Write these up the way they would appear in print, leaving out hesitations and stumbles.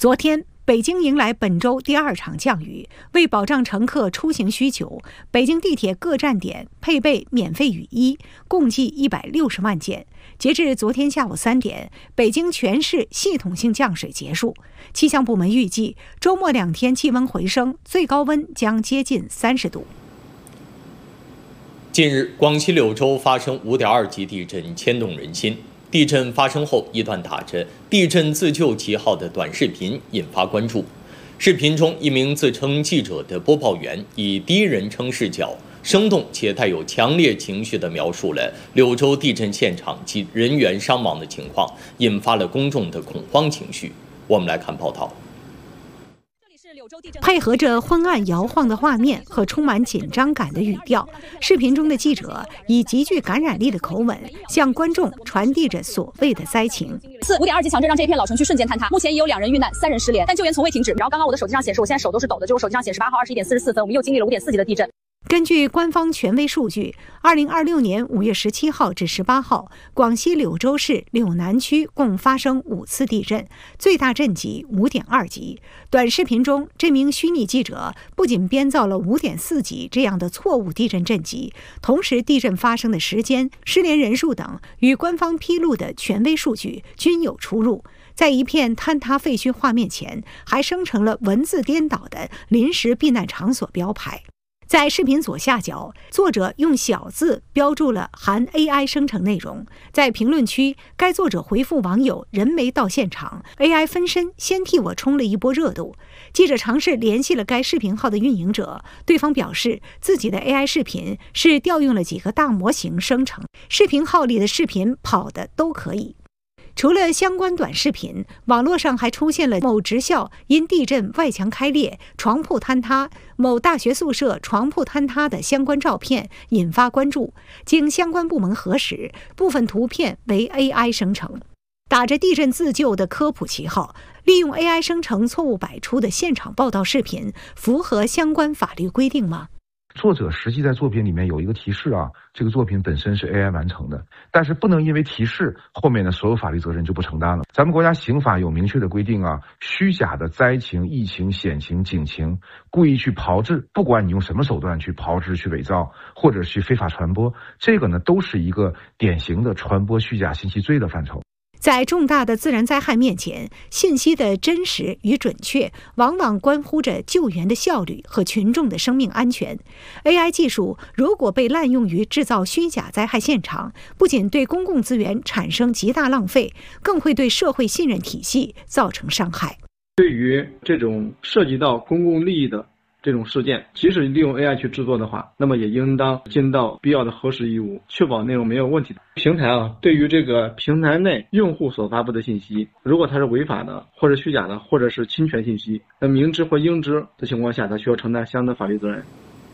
昨天，北京迎来本周第2场降雨。为保障乘客出行需求，北京地铁各站点配备免费雨衣，共计160万件。截至昨天下午3点，北京全市系统性降水结束。气象部门预计，周末2天气温回升，最高温将接近30度。 近日，广西柳州发生5.2级地震，牵动人心。地震发生后，一段打着“地震自救”旗号的短视频引发关注。视频中，一名自称记者的播报员以第一人称视角，生动且带有强烈情绪地描述了柳州地震现场及人员伤亡的情况，引发了公众的恐慌情绪。我们来看报道。 配合着昏暗摇晃的画面和充满紧张感的语调，视频中的记者以极具感染力的口吻向观众传递着所谓的灾情。 5.2级强震让这一片老城区瞬间坍塌，目前已有2人遇难，3人失联，但救援从未停止。然后刚刚我的手机上显示，我现在手都是抖的，就是我手机上显示8号21点44分，我们又经历了5.4级的地震。 根据官方权威数据，2026年5月17号至18号，广西柳州市柳南区共发生5次地震，最大震级5.2级。短视频中，这名虚拟记者不仅编造了5.4级这样的错误地震震级，同时地震发生的时间、失联人数等与官方披露的权威数据均有出入。在一片坍塌废墟画面前，还生成了文字颠倒的临时避难场所标牌。在视频左下角，作者用小字标注了含 AI 生成内容。在评论区，该作者回复网友人没到现场， AI 分身先替我冲了一波热度。记者尝试联系了该视频号的运营者，对方表示自己的 AI 视频是调用了几个大模型生成，视频号里的视频跑的都可以。除了相关短视频，网络上还出现了某职校因地震外墙开裂、床铺坍塌，某大学宿舍床铺坍塌的相关照片，引发关注。经相关部门核实，部分图片为 AI 生成。打着地震自救的科普旗号，利用 AI 生成错误百出的现场报道视频，符合相关法律规定吗？ 作者实际在作品里面有一个提示啊，这个作品本身是 AI 完成的，但是不能因为提示后面的所有法律责任就不承担了。咱们国家刑法有明确的规定啊，虚假的灾情、疫情、险情、警情，故意去炮制，不管你用什么手段去炮制、去伪造或者去非法传播，这个呢都是一个典型的传播虚假信息罪的范畴。 在重大的自然灾害面前，信息的真实与准确往往关乎着救援的效率和群众的生命安全。AI 技术如果被滥用于制造虚假灾害现场，不仅对公共资源产生极大浪费，更会对社会信任体系造成伤害。 对于这种涉及到公共利益的这种事件，即使利用 AI 去制作的话，那么也应当尽到必要的核实义务，确保内容没有问题的。平台对于这个平台内用户所发布的信息，如果它是违法的，或者虚假的，或者是侵权信息，那明知或应知的情况下，它需要承担相应的法律责任。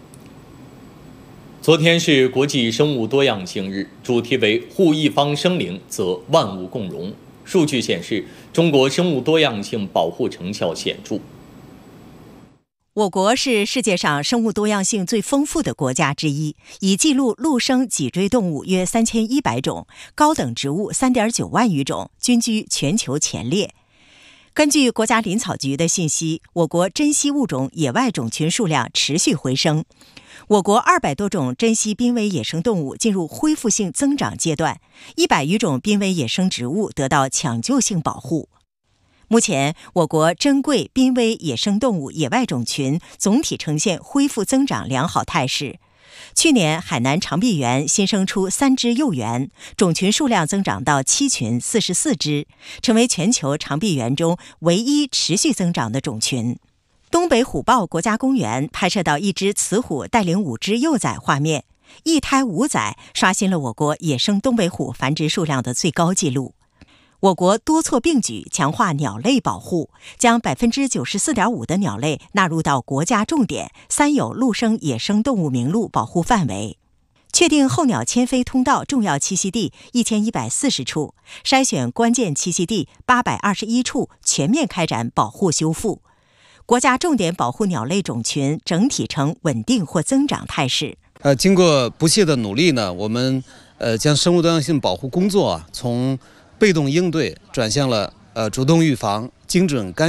昨天是国际生物多样性日，主题为护一方生灵，则万物共荣。数据显示，中国生物多样性保护成效显著。 我国是世界上生物多样性最丰富的国家之一，已记录陆生脊椎动物约3100种，高等植物3.9万余种，均居全球前列。根据国家林草局的信息，我国珍稀物种野外种群数量持续回升。我国200多种珍稀濒危野生动物进入恢复性增长阶段，100余种濒危野生植物得到抢救性保护。目前，我国珍贵濒危野生动物野外种群总体呈现恢复增长良好态势。去年，海南长臂猿新生出3只幼猿，种群数量增长到7群44只，成为全球长臂猿中唯一持续增长的种群。东北虎豹国家公园拍摄到一只雌虎带领5只幼崽画面，一胎5崽，刷新了我国野生东北虎繁殖数量的最高纪录。我国多措并举强化鸟类保护，将 94.5% 的鸟类纳入到国家重点三有陆生野生动物名录保护范围，确定候鸟迁飞通道重要栖息地1140处，筛选关键栖息地821处，全面开展保护修复。国家重点保护鸟类种群整体呈稳定或增长态势。 经过不懈的努力呢，我们将生物多样性保护工作从被动应对转向了主动预防、精准干预。